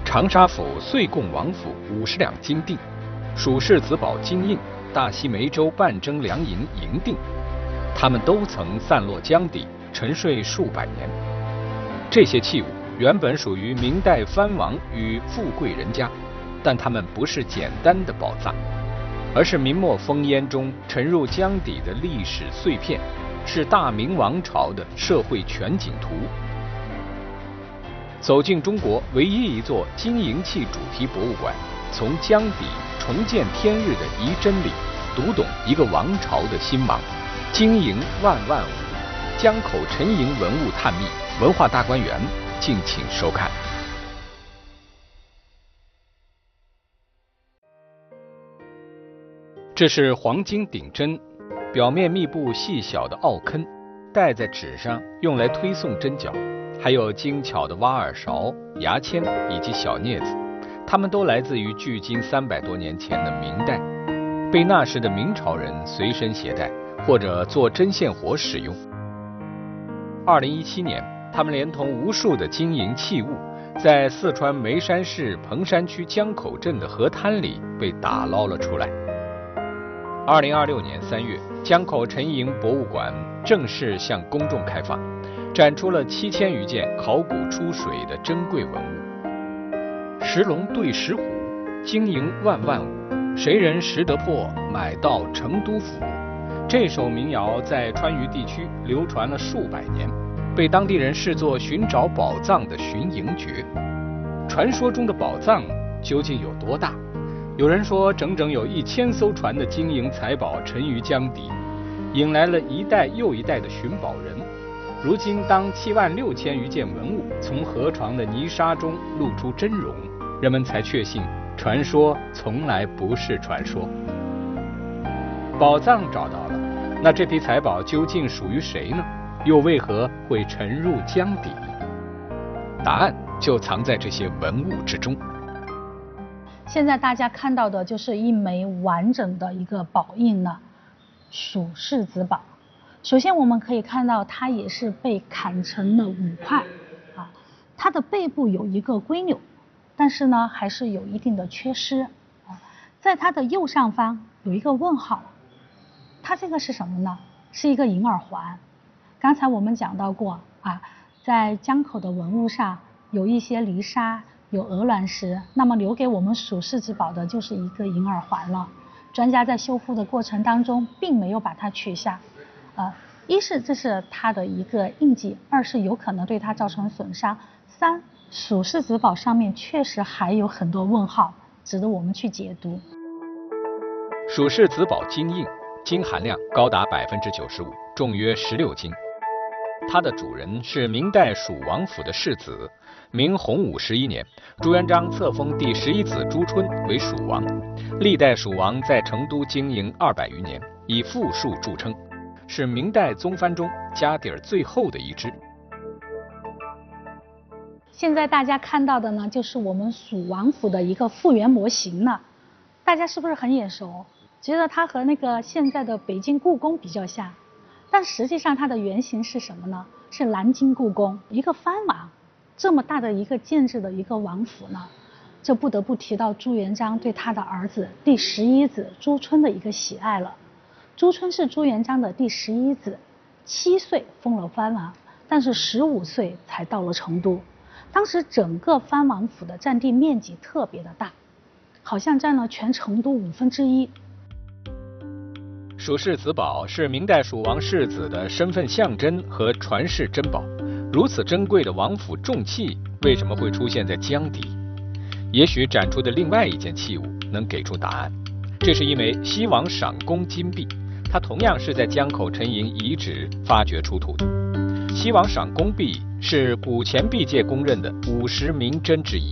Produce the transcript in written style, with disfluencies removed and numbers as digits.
长沙府岁贡王府50两金锭，蜀氏子宝金印，大西梅州半征良银银锭，它们都曾散落江底，沉睡数百年。这些器物原本属于明代藩王与富贵人家，但它们不是简单的宝藏，而是明末烽烟中沉入江底的历史碎片，是大明王朝的社会全景图。走进中国唯一一座金银器主题博物馆，从江底重见天日的遗真里，读懂一个王朝的兴亡。金银万万物，江口沉银文物探秘，文化大观园，敬请收看。这是黄金顶针，表面密布细小的凹坑，戴在指上用来推送针脚。还有精巧的挖耳勺、牙签以及小镊子，它们都来自于距今300多年前的明代，被那时的明朝人随身携带或者做针线活使用。2017年，他们连同无数的金银器物，在四川眉山市彭山区江口镇的河滩里被打捞了出来。2026年3月，江口沉银博物馆正式向公众开放，展出了7000余件考古出水的珍贵文物。石龙对石虎，金银万万物，谁人识得破，买到成都府。这首民谣在川渝地区流传了数百年，被当地人视作寻找宝藏的寻银诀。传说中的宝藏究竟有多大？有人说，整整有1000艘船的金银财宝沉于江底，引来了一代又一代的寻宝人。如今，当76000余件文物从河床的泥沙中露出真容，人们才确信传说从来不是传说。宝藏找到了，那这批财宝究竟属于谁呢？又为何会沉入江底？答案就藏在这些文物之中。 现在大家看到的就是一枚完整的一个宝印呢，蜀氏子宝。首先我们可以看到，它也是被砍成了5块啊，它的背部有一个龟钮，但是呢还是有一定的缺失啊。在它的右上方有一个问号，它这个是什么呢？是一个银耳环。刚才我们讲到过啊，在江口的文物上有一些泥沙，有鹅卵石，那么留给我们蜀氏之宝的就是一个银耳环了。专家在修复的过程当中并没有把它取下，一是这是它的一个印记，二是有可能对它造成损伤，三蜀氏子宝上面确实还有很多问号，值得我们去解读。 蜀氏子宝金印，金含量高达95%，重约16斤。它的主人是明代蜀王府的世子，明洪武11年，朱元璋册封第11子朱春为蜀王。历代蜀王在成都经营200余年，以富庶著称，是明代宗藩中家底儿最厚的一支。 现在大家看到的呢，就是我们蜀王府的一个复原模型了。大家是不是很眼熟？觉得它和那个现在的北京故宫比较像，但实际上它的原型是什么呢？是南京故宫。一个藩王这么大的一个建制的一个王府呢，就不得不提到朱元璋对他的儿子第11子朱春的一个喜爱了。朱春是朱元璋的第11子，7岁封了藩王，但是15岁才到了成都。当时整个藩王府的占地面积特别的大，好像占了全成都1/5。 蜀氏子宝是明代蜀王世子的身份象征和传世珍宝。如此珍贵的王府重器为什么会出现在江底？也许展出的另外一件器物能给出答案。这是一枚西王赏功金币，它同样是在江口沉银遗址发掘出土的。西王赏功币是古钱币界公认的50名珍之一。